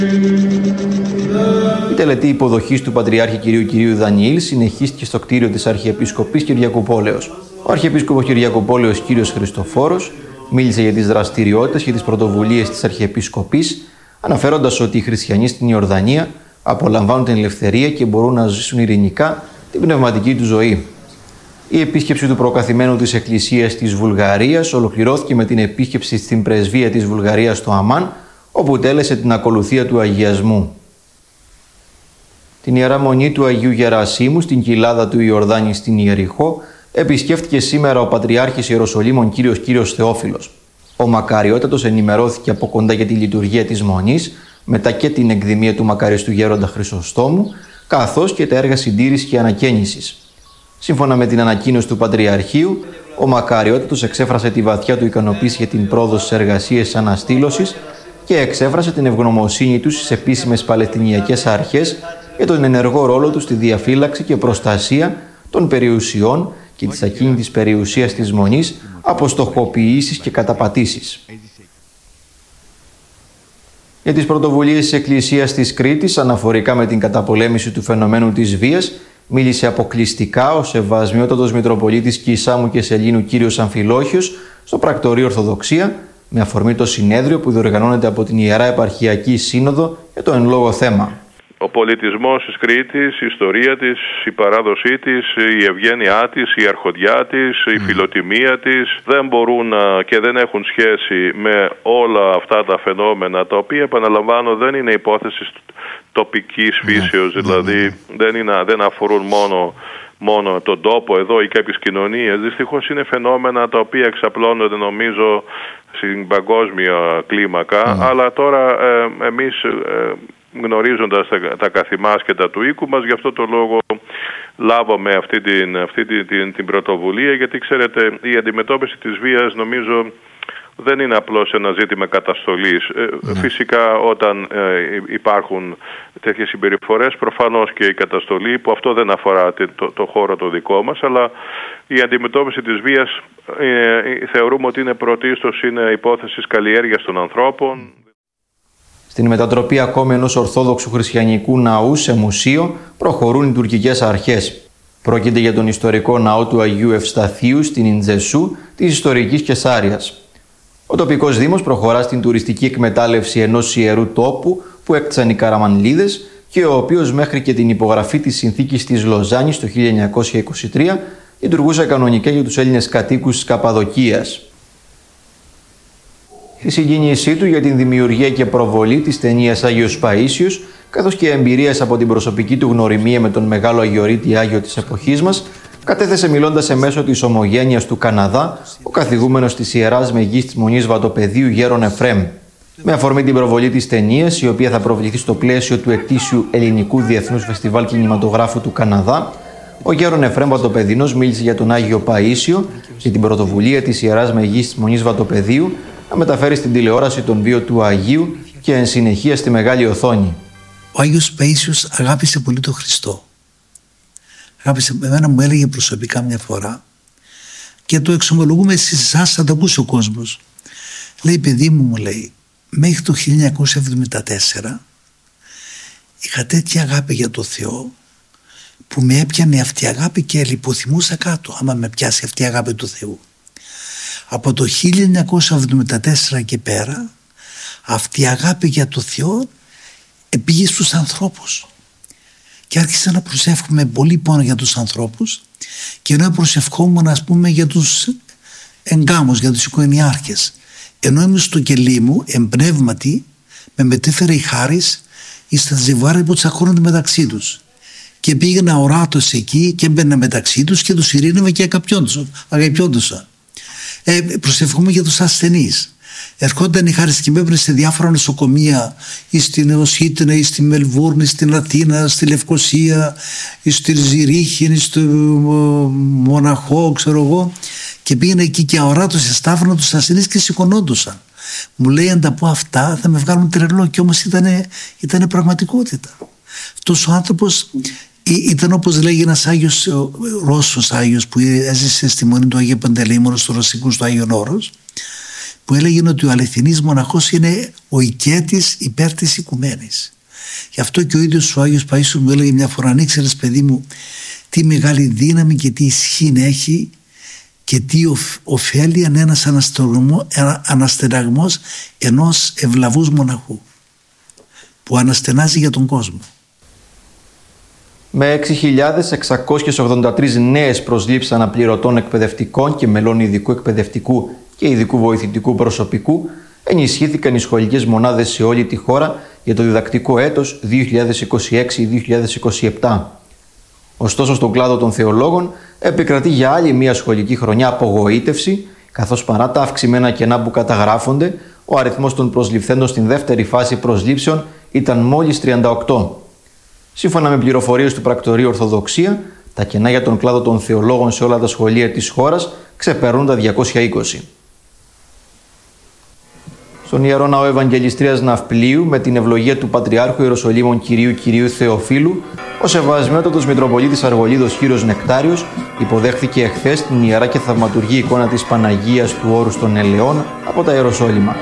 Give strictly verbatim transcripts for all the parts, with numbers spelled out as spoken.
Η τελετή υποδοχής του Πατριάρχη Κυρίου Κυρίου Δανιήλ συνεχίστηκε στο κτίριο της Αρχιεπισκοπής Κυριακοπόλεως. Ο Αρχιεπίσκοπος Κυριακοπόλεως κύριος Χριστοφόρος μίλησε για τις δραστηριότητες και τις πρωτοβουλίες της Αρχιεπισκοπής, αναφέροντας ότι οι χριστιανοί στην Ιορδανία απολαμβάνουν την ελευθερία και μπορούν να ζήσουν ειρηνικά την πνευματική του ζωή. Η επίσκεψη του προκαθημένου της Εκκλησίας της Βουλγαρίας ολοκληρώθηκε με την επίσκεψη στην πρεσβεία της Βουλγαρίας στο Αμάν, όπου τέλεσε την ακολουθία του αγιασμού. Την Ιερά Μονή του Αγίου Γερασίμου στην κοιλάδα του Ιορδάνη στην Ιεριχώ επισκέφτηκε σήμερα ο Πατριάρχης Ιεροσολύμων κύριος Κύριος Θεόφιλος. Ο Μακαριότατος ενημερώθηκε από κοντά για τη λειτουργία της Μονής, μετά και την εκδημία του Μακαριστού Γέροντα Χρυσοστόμου, καθώς και τα έργα συντήρησης και ανακαίνησης. Σύμφωνα με την ανακοίνωση του Πατριαρχείου, ο Μακαριότατος εξέφρασε τη βαθιά του ικανοποίηση για την πρόοδο στις εργασίες της αναστήλωσης και εξέφρασε την ευγνωμοσύνη του στις επίσημες Παλαιστινιακές αρχές για τον ενεργό ρόλο του στη διαφύλαξη και προστασία των περιουσιών και της ακίνητης περιουσίας της Μονής από στοχοποιήσεις και καταπατήσεις. Για τις πρωτοβουλίες της Εκκλησίας της Κρήτης αναφορικά με την καταπολέμηση του φαινομένου της βίας, μίλησε αποκλειστικά ο Σεβασμιότατος Μητροπολίτης Κισάμου και Σελήνου κύριος Αμφιλόχιος στο Πρακτορείο Ορθοδοξία, με αφορμή το συνέδριο που διοργανώνεται από την Ιερά Επαρχιακή Σύνοδο για το εν λόγω θέμα. Ο πολιτισμός της Κρήτης, η ιστορία της, η παράδοσή της, η ευγένειά της, η αρχοντιά της, η mm. φιλοτιμία της δεν μπορούν να, και δεν έχουν σχέση με όλα αυτά τα φαινόμενα, τα οποία, επαναλαμβάνω, δεν είναι υπόθεση τοπικής φύσεως, mm. δηλαδή mm. δεν, είναι, δεν αφορούν μόνο, μόνο τον τόπο εδώ ή κάποιες κοινωνίες. Δυστυχώς είναι φαινόμενα τα οποία εξαπλώνονται, νομίζω, στην παγκόσμια κλίμακα, mm. αλλά τώρα ε, εμείς... Ε, γνωρίζοντας τα, τα καθημάς και τα του οίκου μας, γι' αυτό το λόγο λάβαμε αυτή, την, αυτή την, την, την πρωτοβουλία, γιατί ξέρετε η αντιμετώπιση της βίας νομίζω δεν είναι απλώς ένα ζήτημα καταστολής. Ε, φυσικά όταν ε, υπάρχουν τέτοιες συμπεριφορές, προφανώς και η καταστολή, που αυτό δεν αφορά το, το χώρο το δικό μας, αλλά η αντιμετώπιση της βίας ε, θεωρούμε ότι είναι πρωτίστως είναι υπόθεση καλλιέργειας των ανθρώπων. Στην μετατροπή ακόμη ενός Ορθόδοξου Χριστιανικού ναού σε μουσείο προχωρούν οι τουρκικές αρχές. Πρόκειται για τον ιστορικό ναό του Αγίου Ευσταθίου στην Ιντζεσού της ιστορικής Κεσάριας. Ο τοπικός δήμος προχωρά στην τουριστική εκμετάλλευση ενός ιερού τόπου που έκτισαν οι Καραμανλίδες και ο οποίος μέχρι και την υπογραφή της συνθήκης της Λοζάνης το χίλια εννιακόσια είκοσι τρία λειτουργούσε κανονικά για τους Έλληνες κατοίκους της Καπαδοκίας. Η συγκίνησή του για την δημιουργία και προβολή της ταινίας Άγιος Παΐσιος, καθώς και εμπειρίες από την προσωπική του γνωριμία με τον μεγάλο Αγιορείτη Άγιο της εποχής μας, κατέθεσε μιλώντας σε μέσο της Ομογένειας του Καναδά ο καθηγούμενος της Ιεράς Μεγής της Μονής Βατοπεδίου Γέρον Εφρέμ. Με αφορμή την προβολή της ταινίας, η οποία θα προβληθεί στο πλαίσιο του ετήσιου Ελληνικού Διεθνούς Φεστιβάλ Κινηματογράφου του Καναδά, ο Γέρον Εφρέμ Βατοπεδινός μίλησε για τον Άγιο Παΐσιο και την πρωτοβουλία της Ιεράς Μεγής της Μονής Βατοπεδίου να μεταφέρει στην τηλεόραση τον βίο του Αγίου και εν συνεχεία στη μεγάλη οθόνη. Ο Άγιος Παΐσιος αγάπησε πολύ τον Χριστό. Αγάπησε, εμένα μου έλεγε προσωπικά μια φορά και το εξομολογούμε σε εσάς, θα το ακούσει ο κόσμος. Λέει, παιδί μου, μου λέει, μέχρι το χίλια εννιακόσια εβδομήντα τέσσερα είχα τέτοια αγάπη για το Θεό που με έπιανε αυτή η αγάπη και λιποθυμούσα κάτω άμα με πιάσει αυτή η αγάπη του Θεού. Από το χίλια εννιακόσια εβδομήντα τέσσερα και πέρα αυτή η αγάπη για το Θεό πήγε στους ανθρώπους και άρχισα να προσεύχομαι πολύ πόνο για τους ανθρώπους και ενώ προσευχόμουν, ας πούμε, για τους εγκάμους, για τους οικογενειάρχες, ενώ ήμουν στο κελί μου εμπνεύματι με μετέφερε η χάρις εις τα ζευγάρια που τσακώνονται μεταξύ τους και πήγαινα οράτος εκεί και έμπαινα μεταξύ τους και τους ειρήνευα και αγαπιόντουσα. Ε, προσευχόμαι για τους ασθενείς. Ερχόταν η χάρις και με έπαιρνε σε διάφορα νοσοκομεία, ή στην Εωσίτινα, ή στη Μελβούρνη, στην Αθήνα, στη Λευκοσία, ή στη Ζηρίχη, ή στο Μοναχό, ξέρω εγώ, και πήγαινα εκεί και αοράτωσε σταύρωνα τους ασθενείς και σηκωνόντουσαν. Μου λέει, αν τα πω αυτά θα με βγάλουν τρελό, και όμως ήτανε, ήτανε πραγματικότητα. Αυτός ο άνθρωπος ήταν, όπως λέγει ένας Άγιος, Ρώσος Άγιος που έζησε στη Μονή του Αγίου Παντελεήμονος, στο Ρωσικού, στο Άγιον Όρος. που έλεγε ότι ο αληθινής μοναχός είναι ο οικέτης υπέρ της οικουμένης. Γι' αυτό και ο ίδιος ο Άγιος Παΐσιος μου έλεγε μια φορά: αν ήξερες, παιδί μου, τι μεγάλη δύναμη και τι ισχύ έχει και τι ωφέλει αν ένας αναστεναγμός ενός ευλαβούς μοναχού που αναστενάζει για τον κόσμο. Με έξι χιλιάδες εξακόσιες ογδόντα τρεις νέες προσλήψεις αναπληρωτών εκπαιδευτικών και μελών ειδικού εκπαιδευτικού και ειδικού βοηθητικού προσωπικού ενισχύθηκαν οι σχολικές μονάδες σε όλη τη χώρα για το διδακτικό έτος δύο χιλιάδες είκοσι έξι δύο χιλιάδες είκοσι επτά. Ωστόσο, στον κλάδο των θεολόγων επικρατεί για άλλη μια σχολική χρονιά απογοήτευση, καθώς παρά τα αυξημένα κενά που καταγράφονται, ο αριθμός των προσληφθέντων στην δεύτερη φάση προσλήψεων ήταν μόλις τριάντα οκτώ. Σύμφωνα με πληροφορίες του Πρακτορείου Ορθοδοξία, τα κενά για τον κλάδο των θεολόγων σε όλα τα σχολεία της χώρας ξεπερνούν τα διακόσια είκοσι. Στον Ιερό Ναό Ευαγγελιστρίας Ναυπλίου, με την ευλογία του Πατριάρχου Ιεροσολύμων Κυρίου Κυρίου Θεοφίλου, ο Σεβασμιότατος Μητροπολίτης Αργολίδος Κύρος Νεκτάριος υποδέχθηκε εχθές την ιερά και θαυματουργή εικόνα της Παναγίας του Όρους των Ελαιών από τα Ιεροσόλυμα.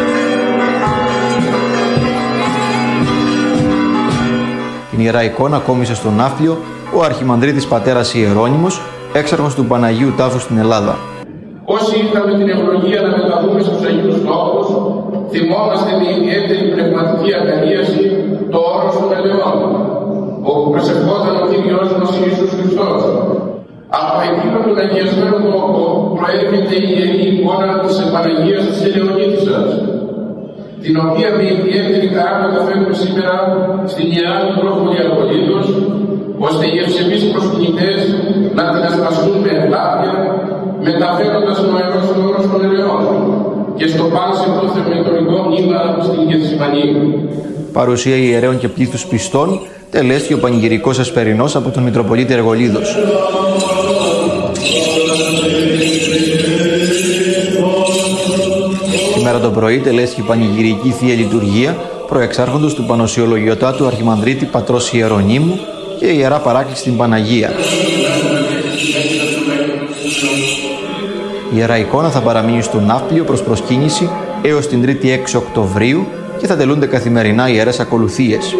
Την ιερά εικόνα κόμισε στο Ναύπλιο ο Αρχιμανδρίτης Πατέρας Ιερώνυμος, έξαρχος του Παναγίου Τάφου στην Ελλάδα. Όσοι είχαμε την ευλογία να μεταβούμε στους Αγίους Τόπους, θυμόμαστε με ιδιαίτερη πνευματική αγαλίαση το όρος των Ελαιών, όπου προσευχόταν ο Κύριος μας Ιησούς Χριστός. Από εκείνο τον αγιασμένο τόπο προέρχεται η ιερή εικόνα της Παναγίας της Ελαιονίτισσας, την οποία με ιδιαίτερη χαρά μεταφέρουμε σήμερα στην Ιερά Μητρόπολη Αργολίδος, ώστε οι ευσεβείς προσκυνητές να την ασπαστούν με ευλάβεια, μεταφέροντας νοερός το όρος των Ελαιών και στο πάνσεπτο θερμετωρικό μνήμα στην Γεθσιμανή. Παρουσία ιερέων και πλήθους πιστών τελέστη ο πανηγυρικός εσπερινός από τον Μητροπολίτη Αργολίδος. Σήμερα το πρωί τελέστη η πανηγυρική Θεία Λειτουργία προεξάρχοντος του Πανοσιολογιωτάτου Αρχιμανδρίτη Πατρός Ιερονύμου και η Ιερά Παράκληση στην Παναγία. Η Ιερά εικόνα θα παραμείνει στο Ναύπλιο προς προσκύνηση έως την τρίτη έξι Οκτωβρίου και θα τελούνται καθημερινά ιερές ακολουθίες.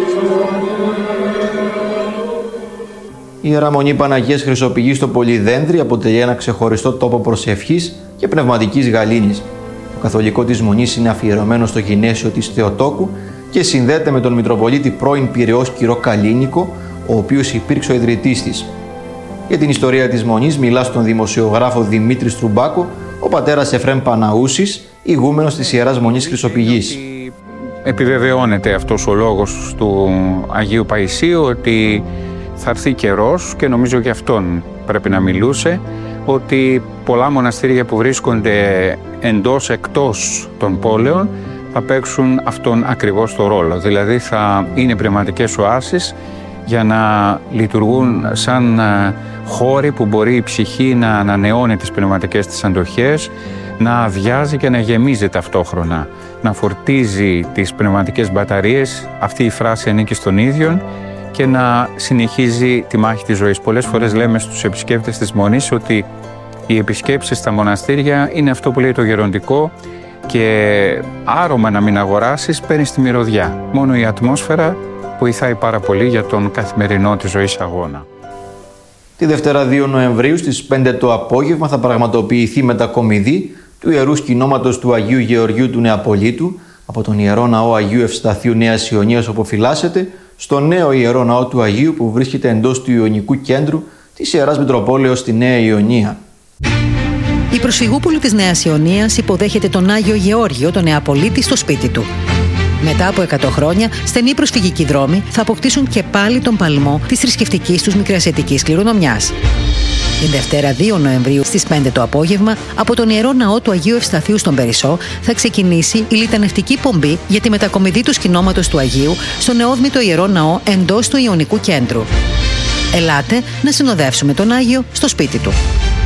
Η Ιερά Μονή Παναγίας Χρυσοπηγής στο Πολυδένδρη αποτελεί ένα ξεχωριστό τόπο προσευχής και πνευματικής γαλήνης. Το καθολικό της Μονής είναι αφιερωμένο στο γυναίσιο της Θεοτόκου και συνδέεται με τον Μητροπολίτη πρώην Πειραιώς Κυρό Καλίνικο, ο οποίος υπήρξε ο ιδρυτής της. Για την ιστορία της Μονής μιλά στον δημοσιογράφο Δημήτρη Στρουμπάκο ο πατέρας Εφρέμ Παναούσης, ηγούμενος της Ιεράς Μονής Χρυσοπηγής. Επιβεβαιώνεται αυτός ο λόγος του Αγίου Παϊσίου ότι θα έρθει καιρός, και νομίζω και αυτόν πρέπει να μιλούσε, ότι πολλά μοναστήρια που βρίσκονται εντός εκτός των πόλεων θα παίξουν αυτόν ακριβώς το ρόλο. Δηλαδή θα είναι πνευματικές οάσεις για να λειτουργούν σαν χώροι που μπορεί η ψυχή να ανανεώνει τις πνευματικές της αντοχές, να αδειάζει και να γεμίζει ταυτόχρονα, να φορτίζει τις πνευματικές μπαταρίες, αυτή η φράση ανήκει στον ίδιον, και να συνεχίζει τη μάχη της ζωής. Πολλές φορές λέμε στους επισκέπτες της Μονής ότι οι επισκέψεις στα μοναστήρια είναι αυτό που λέει το γεροντικό, και άρωμα να μην αγοράσεις παίρνεις τη μυρωδιά. Μόνο η ατμόσφαιρα βοηθάει πάρα πολύ για τον καθημερινό της ζωής αγώνα. Τη Δευτέρα δύο Νοεμβρίου στις πέντε το απόγευμα θα πραγματοποιηθεί μετακομιδή του Ιερού Σκηνώματος του Αγίου Γεωργίου του Νεαπολίτου από τον Ιερό Ναό Αγίου Ευσταθίου Νέας Ιωνίας, όπου φυλάσσεται, στο νέο Ιερό Ναό του Αγίου που βρίσκεται εντός του Ιωνικού Κέντρου της Ιεράς Μητροπόλεως στη Νέα Ιωνία. Η προσφυγούπολη της Νέας Ιωνίας υποδέχεται τον Άγιο Γεώργιο, τον Νεαπολίτη, στο σπίτι του. Μετά από εκατό χρόνια, στενοί προσφυγικοί δρόμοι θα αποκτήσουν και πάλι τον παλμό της θρησκευτικής τους μικρασιατικής κληρονομιάς. Την Δευτέρα δύο Νοεμβρίου στις πέντε το απόγευμα, από τον Ιερό Ναό του Αγίου Ευσταθίου στον Περισσό, θα ξεκινήσει η λιτανευτική πομπή για τη μετακομιδή του σκηνώματος του Αγίου στο νεόδμητο Ιερό Ναό εντός του Ιωνικού Κέντρου. Ελάτε να συνοδεύσουμε τον Άγιο στο σπίτι του.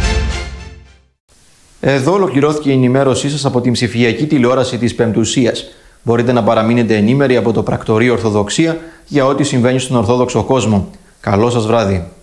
Εδώ ολοκληρώθηκε η ενημέρωσή σας από την ψηφιακή τηλεόραση της Πεμπτουσίας. Μπορείτε να παραμείνετε ενήμεροι από το Πρακτορείο Ορθοδοξία για ό,τι συμβαίνει στον Ορθόδοξο κόσμο. Καλό σας βράδυ.